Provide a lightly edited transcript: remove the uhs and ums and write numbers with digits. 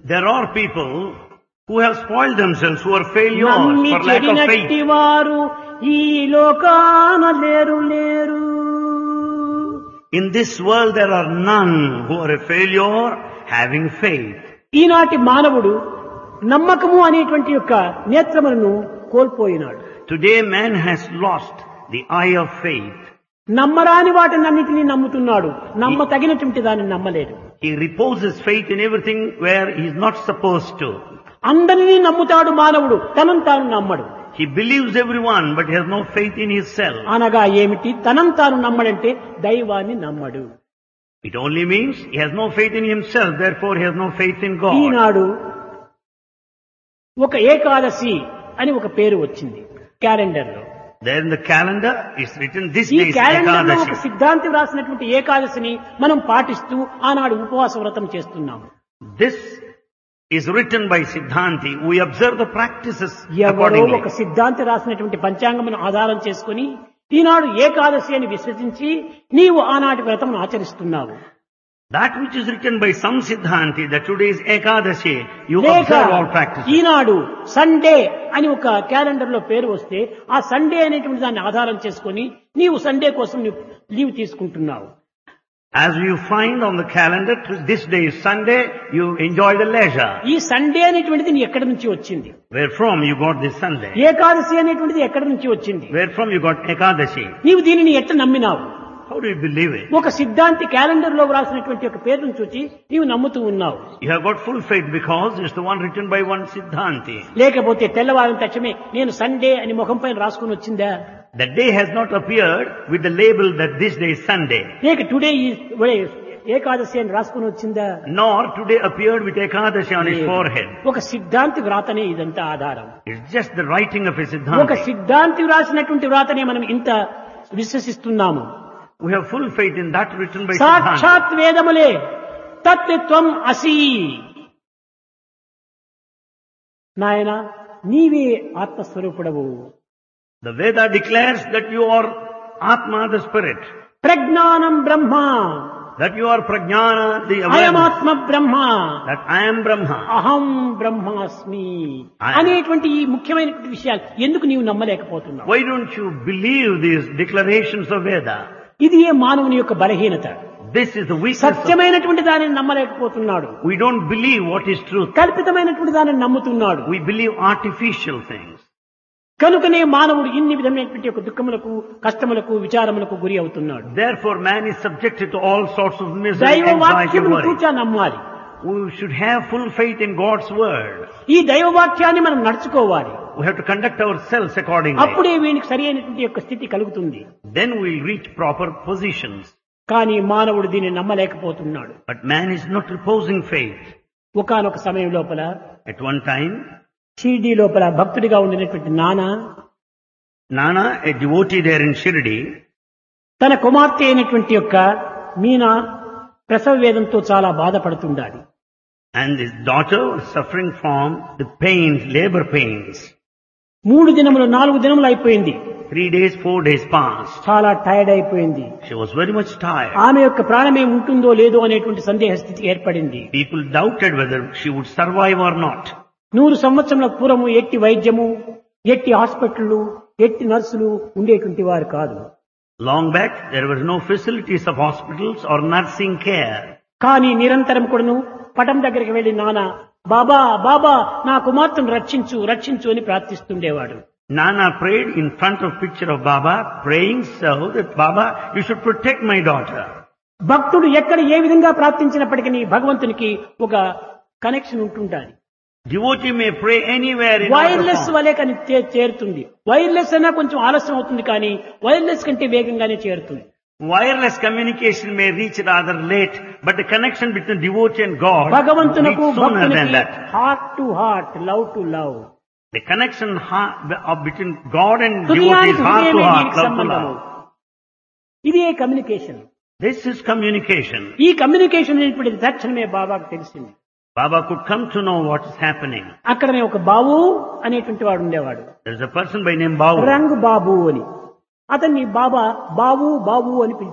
There are people who have spoiled themselves, who are failures నమ్మి for lack of చెడినట్టి faith. వారు ఈ లోకాన లేరు లేరు. In this world there are none who are a failure having faith. ఈనాటి మానవుడు నమ్మకము అనేటువంటి యొక్క నేత్రములను కోల్పోయినాడు. Today man has lost the eye of faith. నమ్మరాని వాటినన్నిటినీ నమ్ముతున్నాడు, నమ్మ తగినటువంటి దాన్ని నమ్మలేడు. He reposes faith in everything where he is not supposed to. అందరినీ నమ్ముతాడు మానవుడు, తనను తాను నమ్మడు. He believes everyone but he has no faith in himself. అనగా ఏమిటి? తనను తాను నమ్మడంటే దైవాన్ని నమ్మడు. It only means he has no faith in himself, therefore he has no faith in God. ఈనాడు ఒక ఏకాదశి అని ఒక పేరు వచ్చింది క్యాలెండర్ లో. There in the calendar is written this ఈ day is క్యాలెండర్ లో ఒక Ekadashi. సిద్ధాంతి రాసినటువంటి ఏకాదశిని మనం పాటిస్తూ ఆనాడు ఉపవాస వ్రతం చేస్తున్నాము. This is written by Siddhanti. We observe the practices ఎవరో accordingly. ఒక సిద్ధాంతి రాసినటువంటి పంచాంగమును ఆధారం చేసుకుని ఈనాడు ఏకాదశి అని విశ్వసించి నీవు ఆనాటి వ్రతం ఆచరిస్తున్నావు. That which is written by some Siddhanti, that today is Ekadashi, you లేక observe all practices. ఈనాడు సండే అని ఒక క్యాలెండర్ లో పేరు వస్తే ఆ సండే అనేటువంటి దాన్ని ఆధారం చేసుకుని నీవు సండే కోసం లీవ్ తీసుకుంటున్నావు. As you find on the calendar, this day is Sunday, you enjoy the leisure. ఈ సండే అనేటువంటిది నీ ఎక్కడి నుంచి వచ్చింది? Where from you got this Sunday? Ekadashi అనేటువంటిది ఎక్కడి నుంచి వచ్చింది? Where from you got Ekadashi? నీవు దీనిని ఎట్లా నమ్మినావు? How do you believe it? ఒక సిద్ధాంతి క్యాలెండర్ లో రాసినటువంటి ఒక పేరును చూచి నీవు నమ్ముతూ ఉన్నావు. You have got full faith because it's the one written by one Siddhanti. లేకపోతే తెల్లవారిన తక్షణమే నేను సండే అని ముఖం పైన రాసుకుని వచ్చిందా? The day has not appeared with the label that this day is Sunday. లేక టుడే ఏకాదశి అని రాసుకుని వచ్చిందా? Nor today appeared with Ekadashi on his forehead. ఒక సిద్ధాంతి వ్రాతనే ఇదంతా ఆధారం. It's just the writing of a ఒక Siddhanti. సిద్ధాంతి వ్రాసినటువంటి వ్రాతనే మనం ఇంత విశ్వసిస్తున్నాము. We have full faith in that written by Siddhanti. సాక్షాత్ వేదములే తత్వం అసి. నాయన నీవే ఆత్మస్వరూపుడవు. The Veda declares that you are Atma, the Spirit. ప్రజ్ఞానం బ్రహ్మ. That you are Prajnana, the awareness. అయమాత్మ Brahma. That I am Brahma. అహం బ్రహ్మాస్మి అనేటువంటి ఈ ముఖ్యమైనటువంటి విషయాలు ఎందుకు నీవు నమ్మలేకపోతున్నావు? Why don't you believe these declarations of Veda? ఇది ఏ మానవుని యొక్క బలహీనత. This is the weakness. సత్యమైనటువంటి దానిని నమ్మలేకపోతున్నాడు. We don't believe what is truth. కల్పితమైనటువంటి దానిని నమ్ముతున్నాడు. We believe artificial things. కనుకనే మానవుడు ఇన్ని విధమైనటువంటి యొక్క దుఃఖములకు, కష్టములకు, విచారములకు గురి అవుతున్నాడు. Therefore man is subjected to all sorts of misery, దైవ anxiety, వాక్యమును worry. తూచా నమ్మాలి. We should have full faith in God's word. ఈ దైవ వాక్యాన్ని మనం నడుచుకోవాలి. We have to conduct ourselves accordingly. అప్పుడే వీనికి సరి అయినటువంటి యొక్క స్థితి కలుగుతుంది. Then we will reach proper positions. కానీ మానవుడు దీన్ని నమ్మలేకపోతున్నాడు. But man is not reposing faith. ఒకానొక సమయం లోపల At one time, షిరిడీ లోపల భక్తుడిగా ఉండినటువంటి Nana, a devotee there in Shirdi, తన కుమార్తె అయినటువంటి యొక్క మీనా ప్రసవ వేదంతో చాలా బాధపడుతుండాలి. and his daughter was suffering from the pains, labor pains. 3 దినములు 4 దినములు అయిపోయింది. 3 days, 4 days passed. చాలా టైర్డ్ అయిపోయింది. She was very much tired. ఆమె యొక్క ప్రాణమే ఉంటుందో లేదో అనేటువంటి సందేహ స్థితి ఏర్పడింది. People doubted whether she would survive or not. 100 సంవత్సరముల పూర్వము ఎట్టి వైద్యము, ఎట్టి హాస్పిటళ్లు, ఎట్టి నర్సులు ఉండేటువంటి వారు కాదు. Long back, there were no facilities of hospitals or nursing care. కానీ నిరంతరం కూడాను పటం దగ్గరికి వెళ్లి నాన్న బాబా బాబా నా కుమార్తెను రక్షించు రక్షించు అని ప్రార్థిస్తుండేవాడు. Nana prayed in front of picture of Baba, praying so that Baba, you should protect my daughter. భక్తుడు ఎక్కడ ఏ విధంగా ప్రార్థించినప్పటికీ భగవంతునికి ఒక కనెక్షన్ ఉంటుండాలి. Devotee may pray anywhere in wireless our వలే కానీ చేరుతుంది. వైర్లెస్ అయినా కొంచెం ఆలస్యం అవుతుంది కానీ వైర్లెస్ కంటే వేగంగానే చేరుతుంది. wireless communication may reach rather late, but the connection between devotee and God భగవంతునకు reaches sooner than భక్తునికి that. Heart to heart, love to love. The connection between God and devotee is heart to heart, love to love. ఇదే communication. This is communication. ఈ communication అనేటువంటి తక్షణమే బాబాకు తెలిసింది. Baba could come to know what is happening. అక్కడనే ఒక బాబు అనేటువంటి వాడు ఉండేవాడు. There is a person by name Babu. రంగు బాబు అని. అతన్ని బాబా బాబు బాబు అని పిలిచేవాడు.